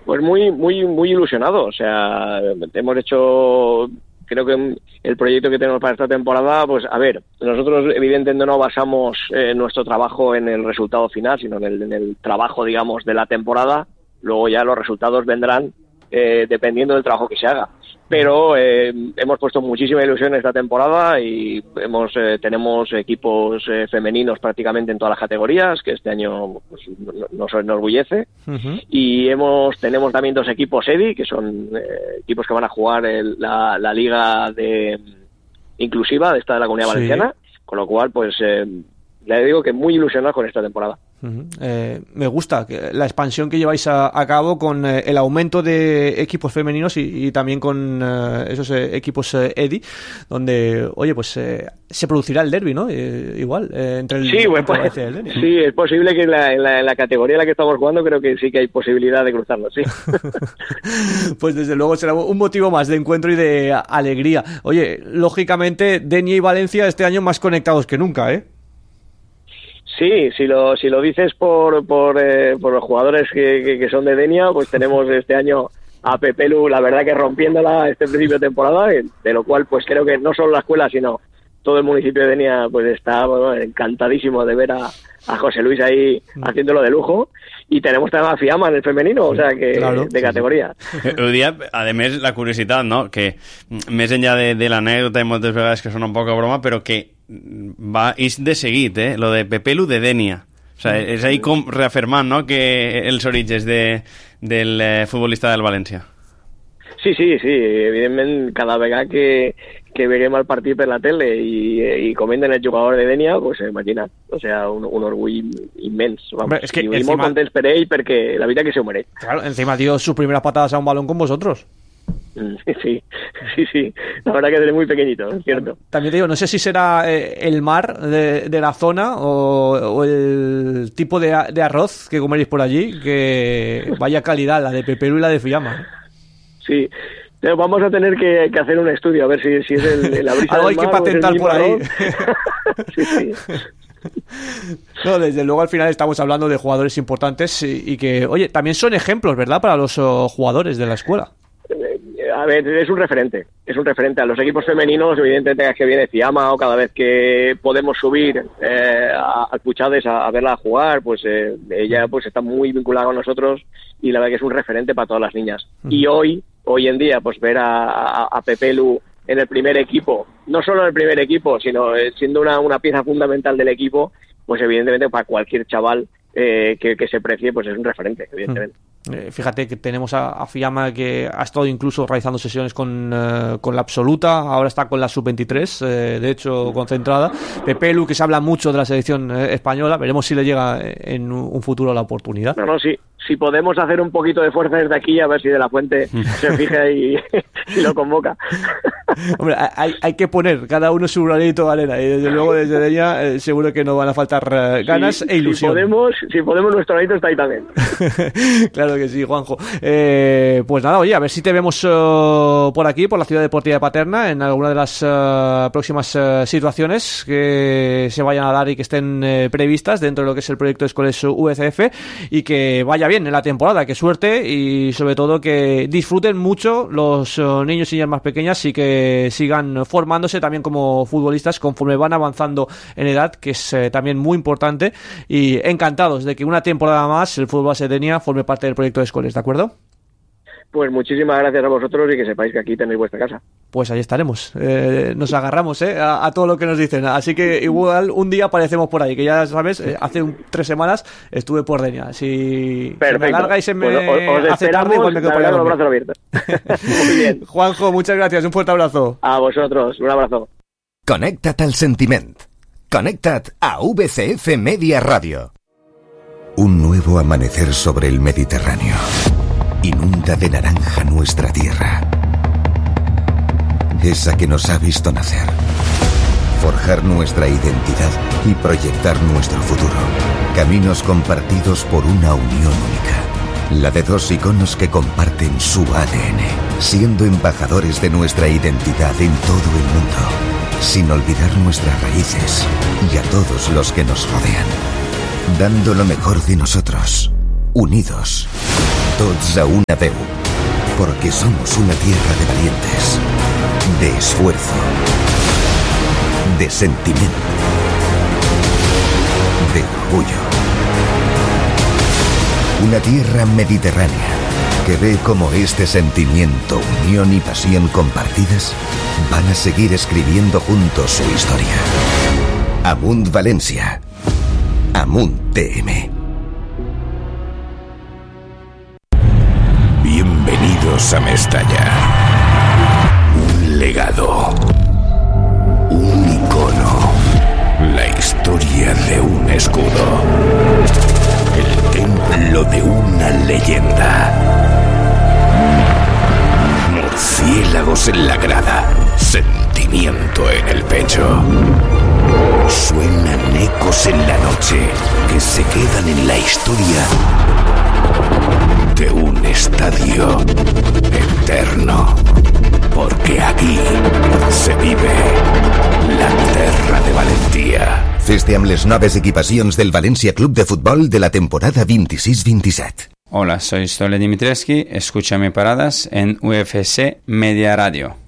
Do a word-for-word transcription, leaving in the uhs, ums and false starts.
Pues muy, muy, muy ilusionado. O sea, hemos hecho, creo que el proyecto que tenemos para esta temporada, pues a ver, nosotros evidentemente no basamos eh, nuestro trabajo en el resultado final, sino en el, en el trabajo, digamos, de la temporada. Luego ya los resultados vendrán eh, dependiendo del trabajo que se haga. Pero eh, hemos puesto muchísima ilusión esta temporada y hemos eh, tenemos equipos eh, femeninos prácticamente en todas las categorías, que este año pues, nos enorgullece. Uh-huh. Y hemos tenemos también dos equipos E D I, que son eh, equipos que van a jugar el, la, la liga de inclusiva de esta de la Comunidad sí. Valenciana, con lo cual pues eh, le digo que muy ilusionado con esta temporada. Uh-huh. Eh, me gusta que la expansión que lleváis a, a cabo con eh, el aumento de equipos femeninos y, y también con eh, esos eh, equipos eh, E D I, donde, oye, pues eh, se producirá el derbi, ¿no? Eh, igual, eh, entre el, sí, bueno, pues, el derbi. Sí, es posible que en la, en, la, en la categoría en la que estamos jugando creo que sí que hay posibilidad de cruzarlo, sí. Pues desde luego será un motivo más de encuentro y de alegría. Oye, lógicamente Denia y Valencia este año más conectados que nunca, ¿eh? Sí, si lo si lo dices por por, eh, por los jugadores que, que, que son de Denia, pues tenemos este año a Pepelu, la verdad que rompiéndola este principio de temporada, de lo cual pues creo que no solo la escuela, sino todo el municipio de Denia pues está bueno, encantadísimo de ver a, a José Luis ahí haciéndolo de lujo. I tenemos també a Fiamma en el femenino, o sea que claro, de categoria. Sí, sí. Ho dia, a més, la curiositat, no? Que més enllà de, de l'anècdota i moltes vegades que sona un poc a broma, però que va és de seguit, eh? Lo de Pepelu de Denia. O sea, és ahí com reafirmant, no? Que els orígens de, del eh, futbolista del València. Sí, sí, sí, evidentment cada vegada que, que veiem el partit per la tele i, i comenten el jugador de Denia, pues imagina't, o sea, un, un orgull immens, vamos. Hombre, es que y encima... molt contents per ell perquè la veritat que se ho mereix. Claro, encima dio sus primeras patadas a un balón con vosotros. Sí, sí, sí, la verdad que es muy pequeñito, es cierto. También te digo, no sé si será eh, el mar de, de la zona o, o el tipo de, de arroz que comeréis por allí, que vaya calidad, la de Pepelu y la de Fiamma. Sí, pero vamos a tener que, que hacer un estudio a ver si, si es el, la brisa algo del hay mar que patentar o es el por ahí. Sí, sí. No, desde luego al final estamos hablando de jugadores importantes y, y que, oye, también son ejemplos, ¿verdad?, para los oh, jugadores de la escuela. A ver, es un referente, es un referente a los equipos femeninos, evidentemente cada vez que viene Fiamma o cada vez que podemos subir eh, a, a Puchades a, a verla jugar, pues eh, ella pues está muy vinculada con nosotros y la verdad que es un referente para todas las niñas. Uh-huh. Y hoy, hoy en día, pues ver a, a, a Pepelu en el primer equipo, no solo en el primer equipo, sino eh, siendo una, una pieza fundamental del equipo, pues evidentemente para cualquier chaval eh, que, que se precie, pues es un referente, evidentemente. Uh-huh. Eh, fíjate que tenemos a, a Fiamma que ha estado incluso realizando sesiones con, uh, con la absoluta, ahora está con la sub veintitrés, eh, de hecho concentrada. Pepelu, que se habla mucho de la selección eh, española, veremos si le llega en un futuro la oportunidad. No, no, sí. Si podemos hacer un poquito de fuerza desde aquí, a ver si De la Fuente se fija y, y lo convoca. Hombre, hay, hay que poner cada uno su granito de arena y desde luego desde ella eh, seguro que no van a faltar eh, ganas sí, e ilusión. Si podemos, si podemos nuestro granito está ahí también. Claro que sí, Juanjo. Eh, pues nada, oye, a ver si te vemos uh, por aquí, por la Ciudad Deportiva de Paterna, en alguna de las uh, próximas uh, situaciones que se vayan a dar y que estén uh, previstas dentro de lo que es el proyecto de Escoles U C F y que vaya bien en la temporada, que suerte y sobre todo que disfruten mucho los uh, niños y niñas más pequeñas y que sigan formándose también como futbolistas conforme van avanzando en edad, que es uh, también muy importante, y encantados de que una temporada más el fútbol base de Denia forme parte del proyecto de Escoles, ¿de acuerdo? Pues muchísimas gracias a vosotros y que sepáis que aquí tenéis vuestra casa. Pues ahí estaremos, eh, nos agarramos eh, a, a todo lo que nos dicen, así que igual un día aparecemos por ahí, que ya sabes, eh, hace un, tres semanas estuve por Denia. Si se me alarga y se me pues os, os hace tarde, igual me quedo por allá. Los brazos abiertos. Muy bien. Juanjo, muchas gracias, un fuerte abrazo. A vosotros, un abrazo. Connecta't al sentiment. Connecta't a V C F Media Radio. Un nuevo amanecer sobre el Mediterráneo. Inunda de naranja nuestra tierra. Esa que nos ha visto nacer. Forjar nuestra identidad y proyectar nuestro futuro. Caminos compartidos por una unión única. La de dos iconos que comparten su A D N, siendo embajadores de nuestra identidad en todo el mundo, sin olvidar nuestras raíces y a todos los que nos rodean. Dando lo mejor de nosotros, unidos. tots a una veu, porque somos una tierra de valientes, de esfuerzo, de sentimiento, de orgullo. Una tierra mediterránea que ve cómo este sentimiento, unión y pasión compartidas van a seguir escribiendo juntos su historia. Amunt Valencia. Amunt T M. Bienvenidos a Mestalla. Un legado. Un icono. La historia de un escudo. El templo de una leyenda. Murciélagos en la grada. Sentimiento en el pecho. Suenan ecos en la noche que se quedan en la historia de un estadio eterno. Porque aquí se vive la terra de Valentía. Feste amb les noves equipacions del València Club de Futbol de la temporada veintiséis veintisiete. Hola, soy Stole Dimitrescu. Escúchame paradas en U F C Media Radio.